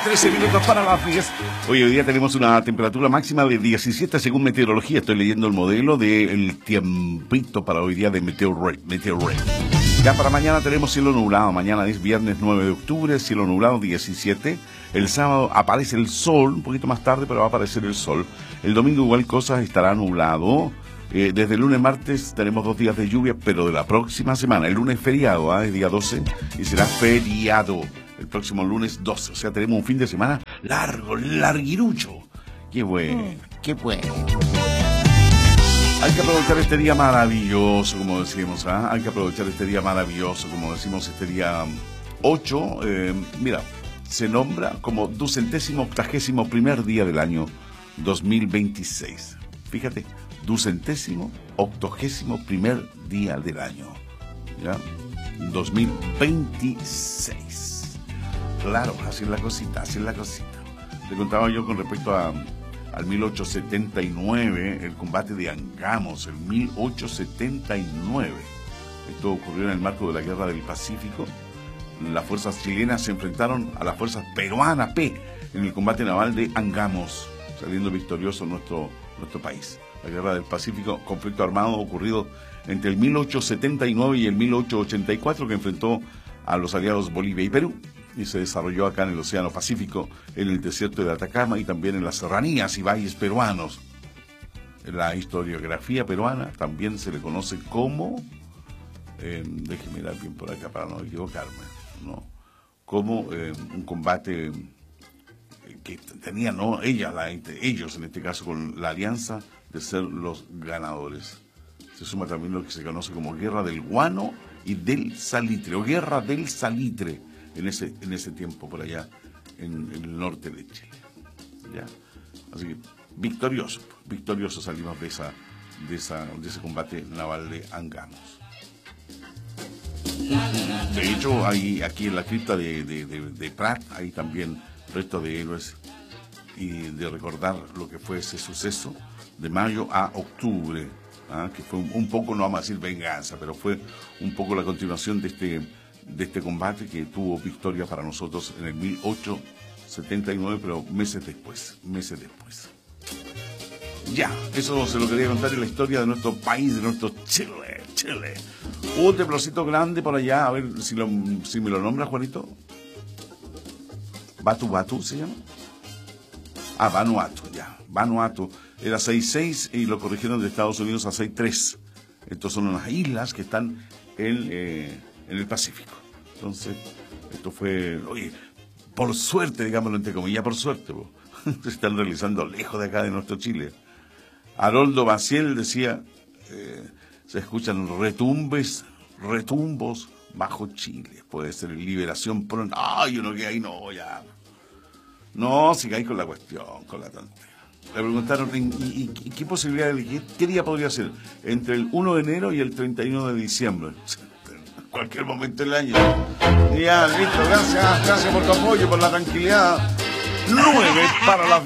13 minutos para las 10. Hoy día tenemos una temperatura máxima de 17 según meteorología. Estoy leyendo el modelo del tiempito para hoy día de Meteorate. Ya para mañana tenemos cielo nublado. Mañana es viernes 9 de octubre, cielo nublado 17. El sábado aparece el sol, un poquito más tarde, pero va a aparecer el sol. El domingo igual cosas, estará nublado. Desde el lunes, martes tenemos 2 días de lluvia, pero de la próxima semana. El lunes es feriado, es día 12 y será feriado el próximo lunes 12. O sea, tenemos un fin de semana largo, larguirucho. Qué bueno, qué bueno. Hay que aprovechar este día maravilloso, como decimos, ¿ah? Hay que aprovechar este día maravilloso, como decimos, este día 8. Mira, se nombra como 281º día del año 2026. Fíjate, 281º día del año, ¿ya? 2026. Claro, así es la cosita, así es la cosita. Le contaba yo con respecto al 1879, el combate de Angamos, el 1879. Esto ocurrió en el marco de la Guerra del Pacífico. Las fuerzas chilenas se enfrentaron a las fuerzas peruanas en el combate naval de Angamos, saliendo victorioso nuestro país. La Guerra del Pacífico, conflicto armado ocurrido entre el 1879 y el 1884, que enfrentó a los aliados Bolivia y Perú, y se desarrolló acá en el Océano Pacífico, en el desierto de Atacama y también en las serranías y valles peruanos. En la historiografía peruana también se le conoce como, déjeme mirar bien por acá para no equivocarme, ¿no? Como un combate que tenían, ¿no? ellos en este caso con la alianza de ser los ganadores. Se suma también lo que se conoce como Guerra del Guano y del Salitre, o Guerra del Salitre, en ese tiempo por allá en el norte de Chile, ¿ya? Así que victorioso salimos de ese combate naval de Angamos. De hecho, aquí en la cripta de Prat hay también restos de héroes y de recordar lo que fue ese suceso de mayo a octubre, que fue un poco, no vamos a decir venganza, pero fue un poco la continuación de este combate que tuvo victoria para nosotros en el 1879, pero meses después. Ya, eso se lo quería contar en la historia de nuestro país, de nuestro Chile. Un temblorcito grande por allá, a ver si me lo nombra, Juanito. Batu se llama. Vanuatu, ya. Vanuatu. Era 6.6 y lo corrigieron de Estados Unidos a 6.3. Estos son unas islas que están en el Pacífico. Entonces, esto fue, oye, por suerte, digámoslo entre comillas, por suerte, se están realizando lejos de acá de nuestro Chile. Haroldo Maciel decía, se escuchan retumbos bajo Chile. Puede ser liberación pronto. Ay, uno que ahí no, ya. No, sigáis con la cuestión, con la tontería. Le preguntaron, ¿y qué posibilidad de elegir? ¿Qué día podría ser? Entre el 1 de enero y el 31 de diciembre. Cualquier momento del año. Ya, listo, gracias por tu apoyo, por la tranquilidad. 9 para las